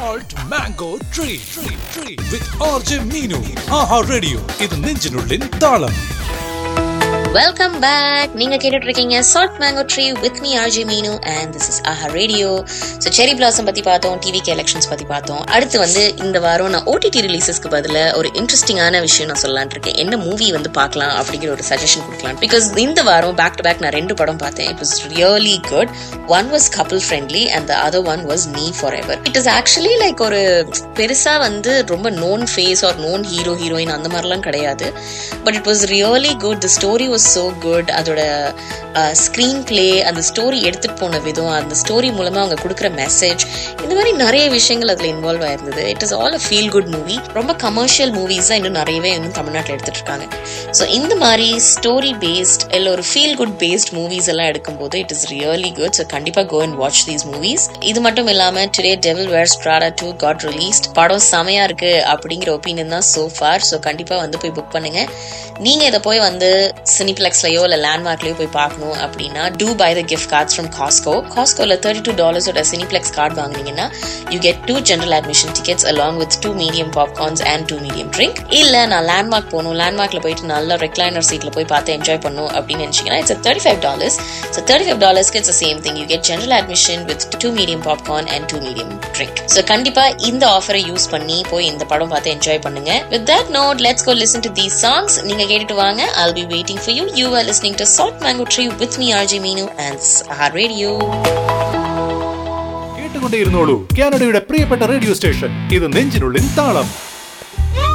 Salt Mango Tree with RJ Meenu. Aha Radio. இது நெஞ்சினுள்ளின் தாளம். Welcome back. நீங்க கேட்டுட்டு இருக்கீங்க Salt Mango Tree with me RJ Meenu and this is Aha Radio. So Cherry Blossom பத்தி பார்த்தோம், TVK elections பத்தி பார்த்தோம். அடுத்து வந்து இந்த வாரம் நான் OTT ரிலீசஸ்க்கு பதிலா ஒரு இன்ட்ரெஸ்டிங்கான விஷயம் நான் சொல்லலாம்னு இருக்கேன். என்ன மூவி வந்து பார்க்கலாம் அப்படிங்கிற ஒரு சஜஷன் கொடுக்கலாம். பிகாஸ் இந்த வாரம் பேக் டு பேக் நான் 2 படம் பார்த்தேன். It was really good. One was couple friendly and the other one was Me Forever. It is actually like ஒரு பெருசா வந்து ரொம்ப known face or known hero heroine அந்த மாதிரிலாம் கிடையாது. But it was really good. The story was so good. அதோட screen play, அந்த story எடுத்துட்டு போன விதம், அந்த ஸ்டோரி மூலமா அவங்க கொடுக்குற மெசேஜ், இந்த மாதிரி நிறைய விஷயங்கள் அதுல involve ஆயிருந்தது. It is all a feel good movie. ரொம்ப கமர்ஷியல் மூவிஸ் தான் இன்னும் நிறையவே இன்னும் தமிழ்நாட்டில் எடுத்துட்டு இருக்காங்க. ஸோ இந்த மாதிரி ஸ்டோரி பேஸ்ட் இல்லை ஒரு ஃபீல் குட் பேஸ்ட் மூவிஸ் எல்லாம் எடுக்கும்போது it is really good. So கண்டிப்பா go and watch these movies. இது மட்டும் இல்லாம today devil verse பிராடா 2 got released. படம் செமையா இருக்கு அப்படிங்கிற ஒப்பீனியன் தான் so far. ஸோ கண்டிப்பா வந்து போய் புக் பண்ணுங்க. நீங்க இதை போய் வந்து சினிப்ளெக்ஸ்லயோ இல்ல லேண்ட்மார்க்லயோ போய் பார்க்கணும் அப்படின்னா do buy the gift cards from Costco. Costcoல $32 ஓட Cineplex card வாங்குனீங்கன்னா you get 2 general admission tickets along with 2 medium popcorns and 2 medium drink. இல்ல நான் லேண்ட்மார்க் போகணும், லேண்ட்மார்க்ல போயிட்டு நல்ல ரெக்லைனர் சீட்ல போய் பார்த்து என்ஜாய் பண்ணணும் அப்படின்னு நினைச்சீங்கன்னா it's $35. So $35க்கு it's the same thing. You get general admission with 2 medium popcorn and 2 medium drink. So கண்டிப்பா இந்த ஆஃபரை யூஸ் பண்ணி போய் இந்த படம் பார்த்து என்ஜாய் பண்ணுங்க. With that note, let's go listen to these songs. நீங்க கேட்டுட்டு வாங்க. I'll be waiting for you. You are listening to Salt Mango Tree with me RJ Meenu and Aha Radio. കേട്ടുകൊണ്ടേയിരുന്നോളൂ കാനഡയുടെ പ്രിയപ്പെട്ട റേഡിയോ സ്റ്റേഷൻ. ഇത് നെഞ്ചിനുള്ളിൻ താളം.